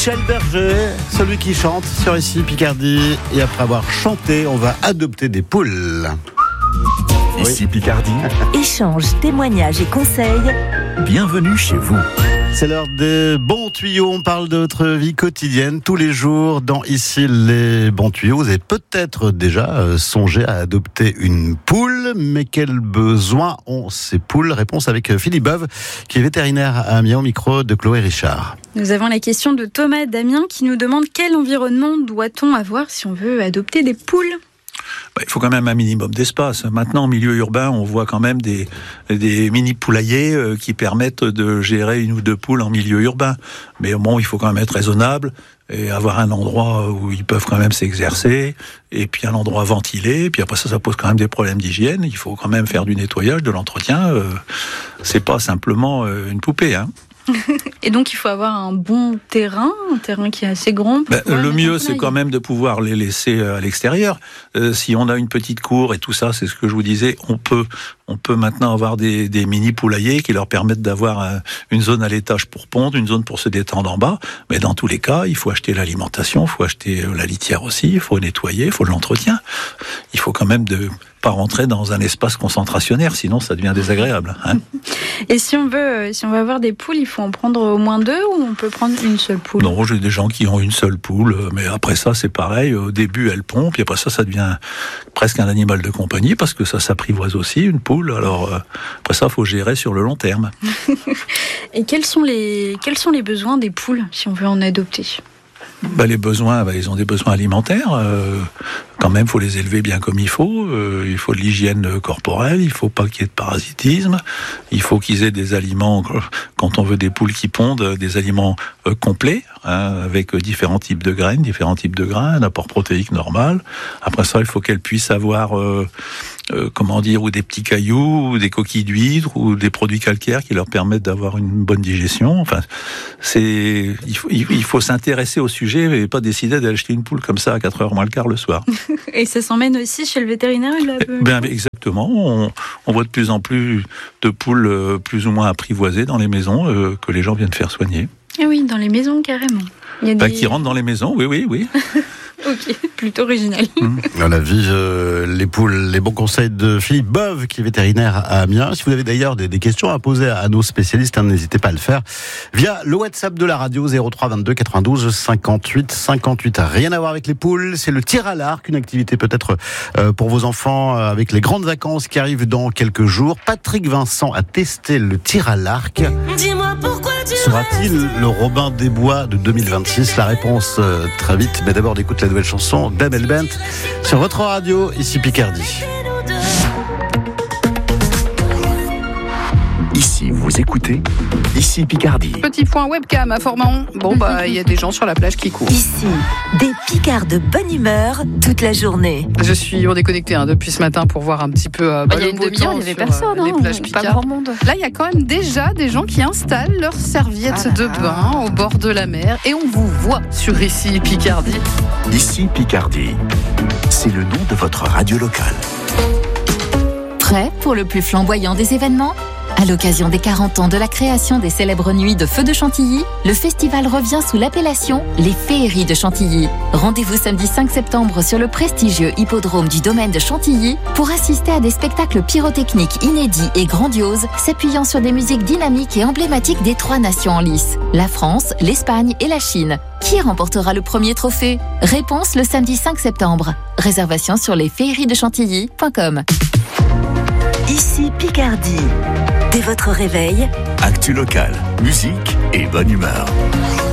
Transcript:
Michel Berger, celui qui chante sur ici Picardie. Et après avoir chanté, on va adopter des poules. Ici Picardie. Échanges, témoignages et conseils. Bienvenue chez vous. C'est l'heure des bons tuyaux. On parle de votre vie quotidienne tous les jours dans Ici les bons tuyaux. Vous avez peut-être déjà songé à adopter une poule, mais quels besoins ont ces poules? Réponse avec Philippe Beuve, qui est vétérinaire à Amiens, au micro de Chloé Richard. Nous avons la question de Thomas d'Amiens qui nous demande quel environnement doit-on avoir si on veut adopter des poules? Il faut quand même un minimum d'espace. Maintenant, en milieu urbain, on voit quand même des mini-poulaillers qui permettent de gérer une ou deux poules en milieu urbain. Mais bon, il faut quand même être raisonnable et avoir un endroit où ils peuvent quand même s'exercer, et puis un endroit ventilé. Puis après ça pose quand même des problèmes d'hygiène. Il faut quand même faire du nettoyage, de l'entretien. C'est pas simplement une poupée, hein. Et donc il faut avoir un bon terrain, un terrain qui est assez grand. Le mieux, c'est quand même de pouvoir les laisser à l'extérieur. Si on a une petite cour et tout ça, c'est ce que je vous disais, on peut maintenant avoir des mini poulaillers qui leur permettent d'avoir une zone à l'étage pour pondre, une zone pour se détendre en bas. Mais dans tous les cas, il faut acheter l'alimentation, il faut acheter la litière aussi, il faut nettoyer, il faut de l'entretien. Il faut quand même pas rentrer dans un espace concentrationnaire, sinon ça devient désagréable, hein. Et si on veut avoir des poules, il faut en prendre au moins deux, ou on peut prendre une seule poule? Non, j'ai des gens qui ont une seule poule, mais après ça c'est pareil, au début elle pond, puis après ça devient presque un animal de compagnie, parce que ça s'apprivoise aussi, une poule, alors après ça il faut gérer sur le long terme. Et quels sont les besoins des poules si on veut en adopter? Les besoins, ils ont des besoins alimentaires. Quand même, faut les élever bien comme il faut. Il faut de l'hygiène corporelle. Il faut pas qu'il y ait de parasitisme. Il faut qu'ils aient des aliments, quand on veut des poules qui pondent, des aliments complets, hein, avec différents types de graines, un apport protéique normal. Après ça, il faut qu'elles puissent avoir ou des petits cailloux, ou des coquilles d'huîtres, ou des produits calcaires qui leur permettent d'avoir une bonne digestion. Enfin, il faut s'intéresser au sujet et pas décider d'aller acheter une poule comme ça à 4h moins le quart le soir. Et ça s'emmène aussi chez le vétérinaire? Exactement. On voit de plus en plus de poules plus ou moins apprivoisées dans les maisons que les gens viennent faire soigner. Ah oui, dans les maisons carrément. Il y a qui rentrent dans les maisons, oui. Ok, plutôt original. Voilà, vive les poules, les bons conseils de Philippe Beuve, qui est vétérinaire à Amiens. Si vous avez d'ailleurs des questions à poser à nos spécialistes, n'hésitez pas à le faire via le WhatsApp de la radio 03 22 92 58 58. Rien à voir avec les poules, c'est le tir à l'arc, une activité peut-être pour vos enfants avec les grandes vacances qui arrivent dans quelques jours. Patrick Vincent a testé le tir à l'arc. Dis-moi pourquoi tu Sera-t-il le Robin des Bois de 2026? La réponse très vite, mais d'abord on écoute la nouvelle chanson d'Amel Bent sur votre radio, ici Picardie. Ici, vous écoutez Ici Picardie. Petit point webcam à Formaon. Il y a des gens sur la plage qui courent. Ici, des Picards de bonne humeur toute la journée. Je suis déconnecté depuis ce matin pour voir un petit peu il y a une demi-heure, il n'y avait personne, les plages Picard. Pas grand monde. Là, il y a quand même déjà des gens qui installent leurs serviettes de bain au bord de la mer, et on vous voit sur Ici Picardie. Ici Picardie, c'est le nom de votre radio locale. Prêt pour le plus flamboyant des événements ? À l'occasion des 40 ans de la création des célèbres nuits de Feu de Chantilly, le festival revient sous l'appellation Les Féeries de Chantilly. Rendez-vous samedi 5 septembre sur le prestigieux hippodrome du domaine de Chantilly pour assister à des spectacles pyrotechniques inédits et grandioses, s'appuyant sur des musiques dynamiques et emblématiques des 3 nations en lice, la France, l'Espagne et la Chine. Qui remportera le premier trophée? Réponse le samedi 5 septembre. Réservation sur lesféeriesdechantilly.com. Ici Picardie. Dès votre réveil, Actu locale, musique et bonne humeur.